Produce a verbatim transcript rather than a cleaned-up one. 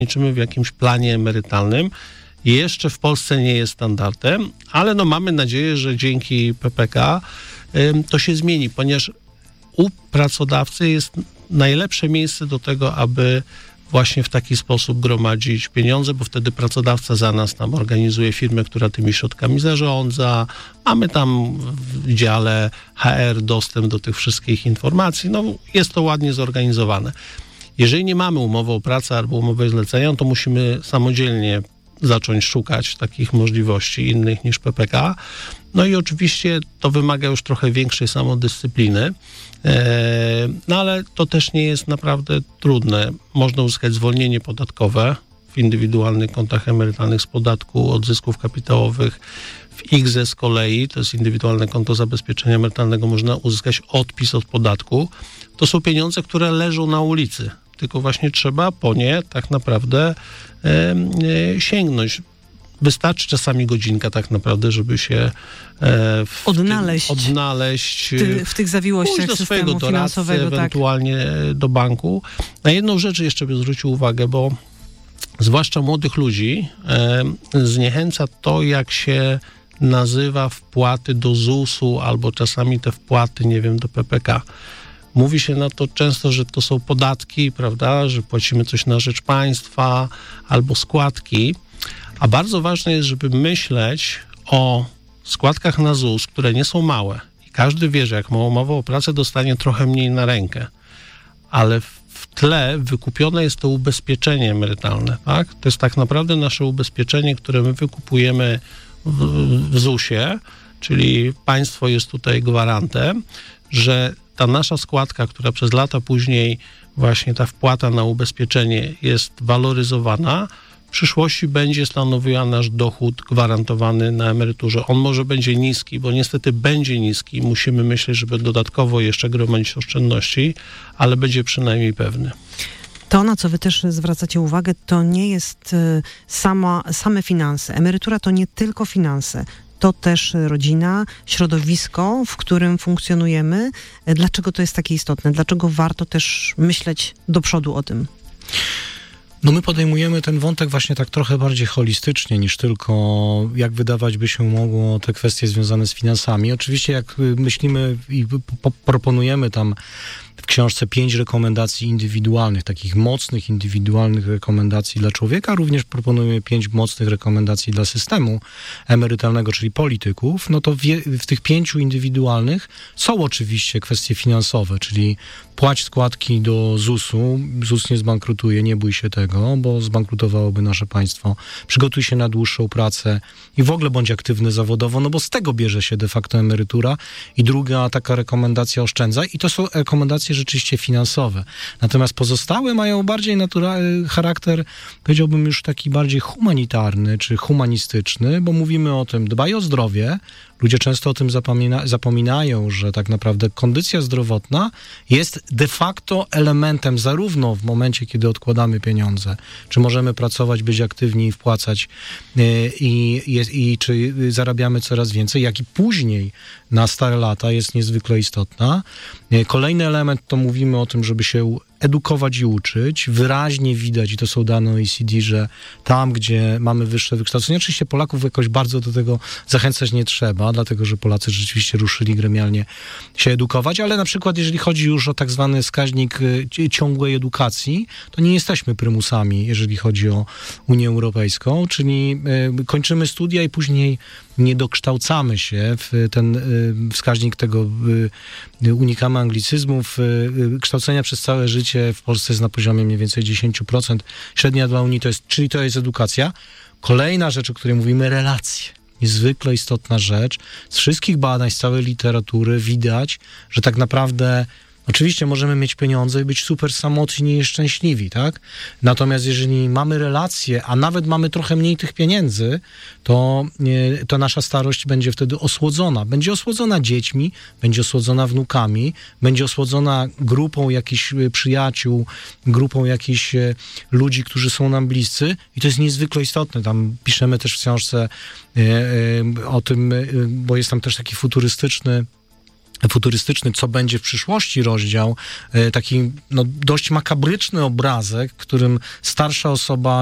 uczestniczymy w jakimś planie emerytalnym. Jeszcze w Polsce nie jest standardem, ale no mamy nadzieję, że dzięki P P K ym, to się zmieni, ponieważ u pracodawcy jest najlepsze miejsce do tego, aby właśnie w taki sposób gromadzić pieniądze, bo wtedy pracodawca za nas tam organizuje firmę, która tymi środkami zarządza. Mamy tam w dziale H R dostęp do tych wszystkich informacji. No, jest to ładnie zorganizowane. Jeżeli nie mamy umowy o pracę albo umowy zlecenia, to musimy samodzielnie zacząć szukać takich możliwości innych niż P P K. No i oczywiście to wymaga już trochę większej samodyscypliny, no ale to też nie jest naprawdę trudne. Można uzyskać zwolnienie podatkowe w indywidualnych kontach emerytalnych z podatku od zysków kapitałowych. W I K Z E z kolei, to jest indywidualne konto zabezpieczenia emerytalnego, można uzyskać odpis od podatku. To są pieniądze, które leżą na ulicy, tylko właśnie trzeba po nie tak naprawdę e, e, sięgnąć. Wystarczy czasami godzinka tak naprawdę, żeby się e, w odnaleźć, tym, odnaleźć Ty, w tych zawiłościach do systemu swojego doradcy, finansowego, ewentualnie tak. do banku. Na jedną rzecz jeszcze bym zwrócił uwagę, bo zwłaszcza młodych ludzi e, zniechęca to, jak się nazywa wpłaty do zusu albo czasami te wpłaty, nie wiem, do P P K. Mówi się na to często, że to są podatki, prawda, że płacimy coś na rzecz państwa albo składki, a bardzo ważne jest, żeby myśleć o składkach na ZUS, które nie są małe. I każdy wie, że jak ma umowę o pracę, dostanie trochę mniej na rękę, ale w tle wykupione jest to ubezpieczenie emerytalne, tak? To jest tak naprawdę nasze ubezpieczenie, które my wykupujemy w, w zusie, czyli państwo jest tutaj gwarantem, że ta nasza składka, która przez lata później właśnie ta wpłata na ubezpieczenie jest waloryzowana, w przyszłości będzie stanowiła nasz dochód gwarantowany na emeryturze. On może będzie niski, bo niestety będzie niski. Musimy myśleć, żeby dodatkowo jeszcze gromadzić oszczędności, ale będzie przynajmniej pewny. To, na co wy też zwracacie uwagę, to nie jest sama, same finanse. Emerytura to nie tylko finanse. To też rodzina, środowisko, w którym funkcjonujemy. Dlaczego to jest takie istotne? Dlaczego warto też myśleć do przodu o tym? No my podejmujemy ten wątek właśnie tak trochę bardziej holistycznie niż tylko, jak wydawać by się mogło, te kwestie związane z finansami. Oczywiście jak myślimy i po- proponujemy tam w książce pięć rekomendacji indywidualnych, takich mocnych, indywidualnych rekomendacji dla człowieka, również proponujemy pięć mocnych rekomendacji dla systemu emerytalnego, czyli polityków, no to w, w tych pięciu indywidualnych są oczywiście kwestie finansowe, czyli płać składki do zusu, ZUS nie zbankrutuje, nie bój się tego, bo zbankrutowałoby nasze państwo. Przygotuj się na dłuższą pracę i w ogóle bądź aktywny zawodowo, no bo z tego bierze się de facto emerytura. I druga taka rekomendacja, oszczędzaj. I to są rekomendacje rzeczywiście finansowe. Natomiast pozostałe mają bardziej naturalny charakter, powiedziałbym już taki bardziej humanitarny czy humanistyczny, bo mówimy o tym, dbaj o zdrowie. Ludzie często o tym zapomina, zapominają, że tak naprawdę kondycja zdrowotna jest de facto elementem zarówno w momencie, kiedy odkładamy pieniądze, czy możemy pracować, być aktywni i wpłacać yy, i, i czy zarabiamy coraz więcej, jak i później na stare lata jest niezwykle istotna. Yy, kolejny element to mówimy o tym, żeby się edukować i uczyć. Wyraźnie widać, i to są dane O E C D, że tam, gdzie mamy wyższe wykształcenie, oczywiście Polaków jakoś bardzo do tego zachęcać nie trzeba, dlatego, że Polacy rzeczywiście ruszyli gremialnie się edukować, ale na przykład jeżeli chodzi już o tak zwany wskaźnik ciągłej edukacji, to nie jesteśmy prymusami, jeżeli chodzi o Unię Europejską, czyli kończymy studia i później nie dokształcamy się w ten wskaźnik tego, unikamy anglicyzmów, kształcenia przez całe życie w Polsce jest na poziomie mniej więcej dziesięć procent. Średnia dla Unii to jest, czyli to jest edukacja. Kolejna rzecz, o której mówimy, relacje. Niezwykle istotna rzecz. Z wszystkich badań, z całej literatury widać, że tak naprawdę oczywiście możemy mieć pieniądze i być super samotni i szczęśliwi, tak? Natomiast jeżeli mamy relacje, a nawet mamy trochę mniej tych pieniędzy, to, to nasza starość będzie wtedy osłodzona. Będzie osłodzona dziećmi, będzie osłodzona wnukami, będzie osłodzona grupą jakichś przyjaciół, grupą jakichś ludzi, którzy są nam bliscy i to jest niezwykle istotne. Tam piszemy też w książce o tym, bo jest tam też taki futurystyczny futurystyczny, co będzie w przyszłości rozdział, taki no, dość makabryczny obrazek, w którym starsza osoba